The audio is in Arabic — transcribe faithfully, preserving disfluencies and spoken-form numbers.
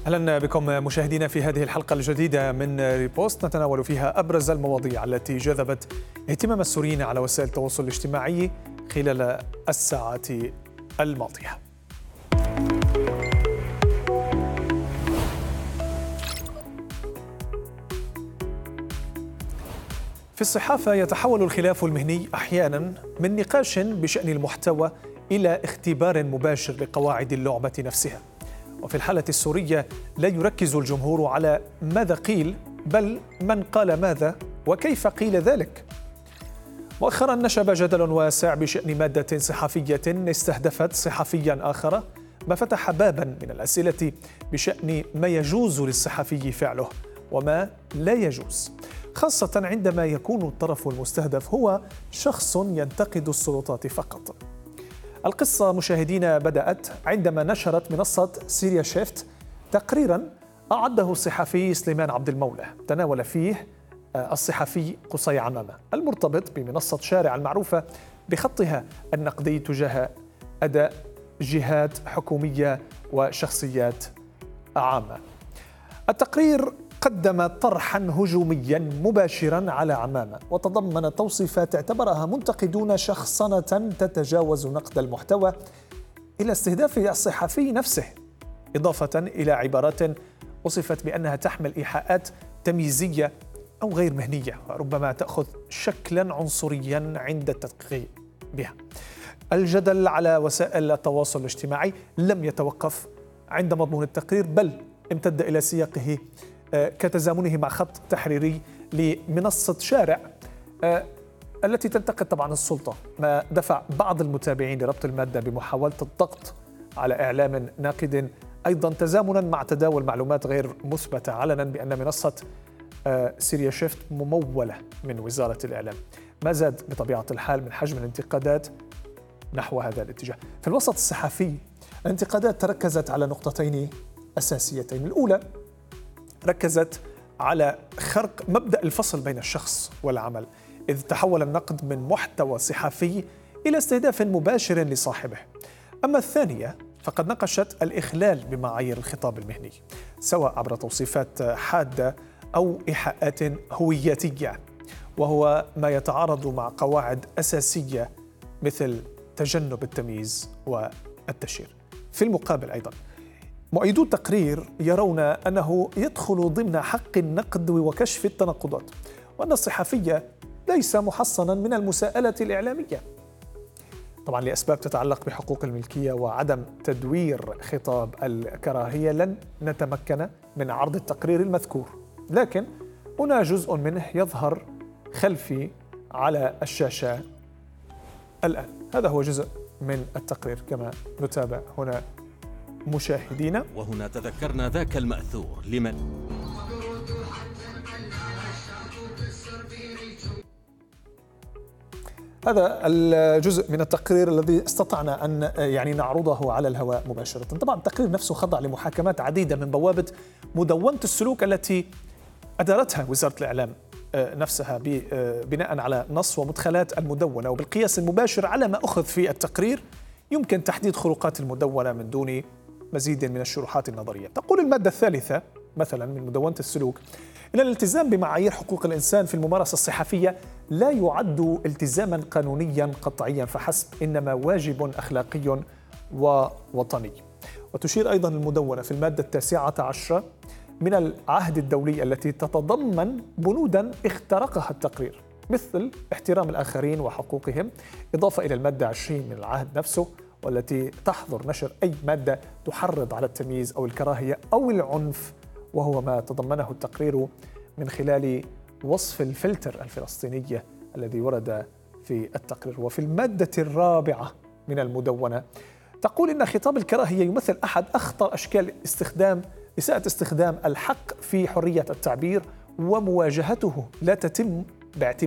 أهلا بكم مشاهدينا في هذه الحلقة الجديدة من ريبوست، نتناول فيها أبرز المواضيع التي جذبت اهتمام السوريين على وسائل التواصل الاجتماعي خلال الساعات الماضية. في الصحافة يتحول الخلاف المهني أحيانا من نقاش بشأن المحتوى إلى اختبار مباشر لقواعد اللعبة نفسها. وفي الحالة السورية لا يركز الجمهور على ماذا قيل، بل من قال ماذا وكيف قيل ذلك. مؤخرا نشب جدل واسع بشأن مادة صحفية استهدفت صحفيا آخر، ما فتح بابا من الأسئلة بشأن ما يجوز للصحفي فعله وما لا يجوز، خاصة عندما يكون الطرف المستهدف هو شخص ينتقد السلطات فقط. القصة مشاهدينا بدأت عندما نشرت منصة سيريا شيفت تقريرا أعده الصحفي سليمان عبد المولى، تناول فيه الصحفي قصي عمامة المرتبط بمنصة شارع المعروفة بخطها النقدي تجاه أداء جهات حكومية وشخصيات عامة. التقرير قدم طرحا هجوميا مباشرا على عمامة، وتضمن توصيفات اعتبرها منتقدون شخصنة تتجاوز نقد المحتوى إلى استهداف الصحفي نفسه، إضافة إلى عبارات وصفت بأنها تحمل إيحاءات تمييزية أو غير مهنية، وربما تأخذ شكلا عنصريا عند التدقيق بها. الجدل على وسائل التواصل الاجتماعي لم يتوقف عند مضمون التقرير، بل امتد إلى سياقه كتزامنه مع خط تحريري لمنصة شارع التي تنتقد طبعا السلطة، ما دفع بعض المتابعين لربط المادة بمحاولة الضغط على إعلام ناقد، أيضا تزامنا مع تداول معلومات غير مثبتة علنا بأن منصة سيريا شيفت ممولة من وزارة الإعلام، ما زاد بطبيعة الحال من حجم الانتقادات نحو هذا الاتجاه. في الوسط الصحفي الانتقادات تركزت على نقطتين أساسيتين. الأولى ركزت على خرق مبدأ الفصل بين الشخص والعمل، إذ تحول النقد من محتوى صحفي إلى استهداف مباشر لصاحبه. أما الثانية فقد ناقشت الإخلال بمعايير الخطاب المهني، سواء عبر توصيفات حادة أو إيحاءات هوياتية، وهو ما يتعارض مع قواعد أساسية مثل تجنب التمييز والتشهير. في المقابل أيضا مؤيدو التقرير يرون أنه يدخل ضمن حق النقد وكشف التناقضات، وأن الصحفي ليس محصنا من المساءلة الإعلامية، طبعا لأسباب تتعلق بحقوق الملكية وعدم تدوير خطاب الكراهية. لن نتمكن من عرض التقرير المذكور، لكن هنا جزء منه يظهر خلفي على الشاشة الآن. هذا هو جزء من التقرير كما نتابع هنا مشاهدينا. وهنا تذكرنا ذاك المأثور لمن هذا الجزء من التقرير الذي استطعنا أن يعني نعرضه على الهواء مباشرة. طبعا التقرير نفسه خضع لمحاكمات عديدة من بوابة مدونة السلوك التي أدارتها وزارة الإعلام نفسها بناء على نص ومدخلات المدونة، وبالقياس المباشر على ما أخذ في التقرير يمكن تحديد خروقات المدونة من دون مزيد من الشروحات النظرية. تقول المادة الثالثة مثلا من مدونة السلوك إن الالتزام بمعايير حقوق الإنسان في الممارسة الصحفية لا يعد التزاما قانونيا قطعيا فحسب، إنما واجب أخلاقي ووطني. وتشير أيضا المدونة في المادة التاسعة عشرة من العهد الدولي التي تتضمن بنودا اخترقها التقرير مثل احترام الآخرين وحقوقهم، إضافة إلى المادة عشرين من العهد نفسه والتي تحظر نشر أي مادة تحرض على التمييز أو الكراهية أو العنف، وهو ما تضمنه التقرير من خلال وصف الفلتر الفلسطيني الذي ورد في التقرير. وفي المادة الرابعة من المدونة تقول إن خطاب الكراهية يمثل أحد أخطر أشكال استخدام إساءة استخدام الحق في حرية التعبير، ومواجهته لا تتم باعتبار